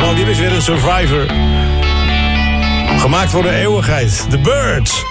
Oh, dit is weer een Survivor. Gemaakt voor de eeuwigheid. The Birds.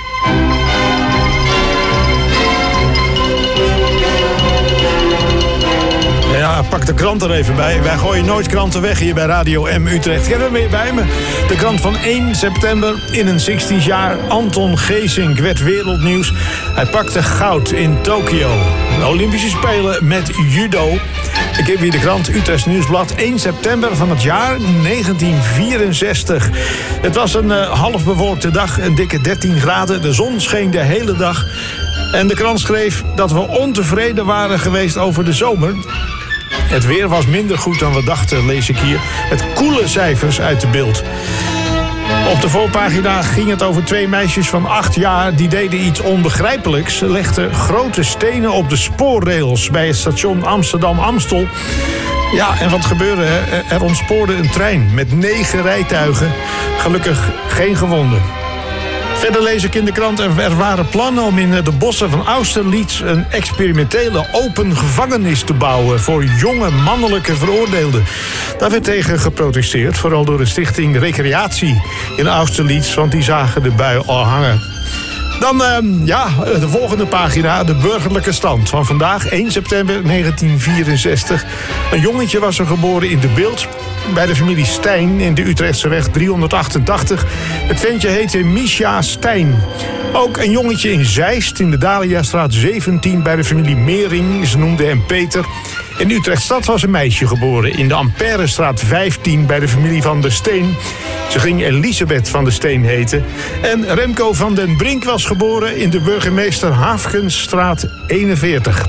Ja, pak de krant er even bij. Wij gooien nooit kranten weg hier bij Radio M Utrecht. Ik heb er weer bij me. De krant van 1 september. In een 16 jaar. Anton Geesink werd wereldnieuws. Hij pakte goud in Tokio. De Olympische Spelen met judo. Ik heb hier de krant Utrechts Nieuwsblad. 1 september van het jaar 1964. Het was een half bewolkte dag. Een dikke 13 graden. De zon scheen de hele dag. En de krant schreef dat we ontevreden waren geweest over de zomer. Het weer was minder goed dan we dachten, lees ik hier. Met koele cijfers uit de Bild. Op de voorpagina ging het over 2 meisjes van 8 jaar. Die deden iets onbegrijpelijks. Ze legden grote stenen op de spoorrails bij het station Amsterdam-Amstel. Ja, en wat gebeurde er? Er ontspoorde een trein met 9 rijtuigen. Gelukkig geen gewonden. Verder lees ik in de krant, er waren plannen om in de bossen van Austerlitz een experimentele open gevangenis te bouwen voor jonge mannelijke veroordeelden. Daar werd tegen geprotesteerd, vooral door de stichting Recreatie in Austerlitz, want die zagen de bui al hangen. Dan, de volgende pagina, de burgerlijke stand van vandaag, 1 september 1964. Een jongetje was er geboren in de Bilt, bij de familie Stijn in de Utrechtseweg 388. Het ventje heette Misha Stijn. Ook een jongetje in Zeist in de Daliastraat 17 bij de familie Mering. Ze noemden hem Peter. In Utrechtstad was een meisje geboren in de Ampèrestraat 15 bij de familie Van der Steen. Ze ging Elisabeth van der Steen heten. En Remco van den Brink was geboren in de Burgemeester Haafkensstraat 41.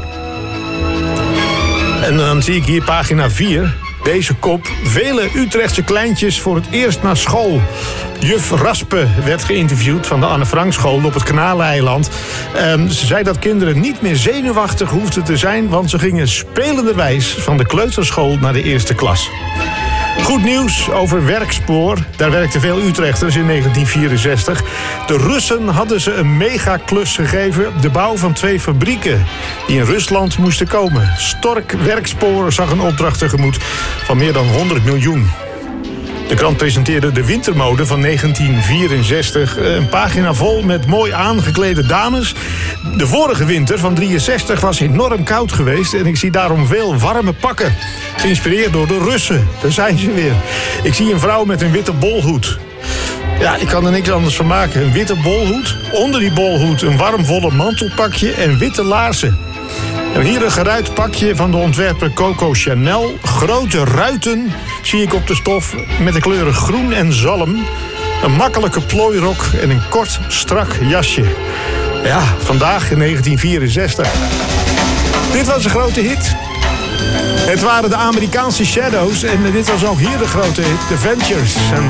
En dan zie ik hier pagina 4... Deze kop. Vele Utrechtse kleintjes voor het eerst naar school. Juf Raspe werd geïnterviewd van de Anne Frank School op het Kanaleiland. Ze zei dat kinderen niet meer zenuwachtig hoefden te zijn, want ze gingen spelenderwijs van de kleuterschool naar de eerste klas. Goed nieuws over Werkspoor. Daar werkten veel Utrechters in 1964. De Russen hadden ze een megaklus gegeven. De bouw van 2 fabrieken die in Rusland moesten komen. Stork Werkspoor zag een opdracht tegemoet van meer dan 100 miljoen. De krant presenteerde de wintermode van 1964. Een pagina vol met mooi aangeklede dames. De vorige winter van 63 was enorm koud geweest en ik zie daarom veel warme pakken. Geïnspireerd door de Russen. Daar zijn ze weer. Ik zie een vrouw met een witte bolhoed. Ja, ik kan er niks anders van maken. Een witte bolhoed. Onder die bolhoed een warmvolle mantelpakje en witte laarzen. En hier een geruit pakje van de ontwerper Coco Chanel. Grote ruiten zie ik op de stof met de kleuren groen en zalm. Een makkelijke plooirok en een kort, strak jasje. Ja, vandaag in 1964. Dit was een grote hit. Het waren de Amerikaanse Shadows en dit was ook hier de grote hit, The Ventures.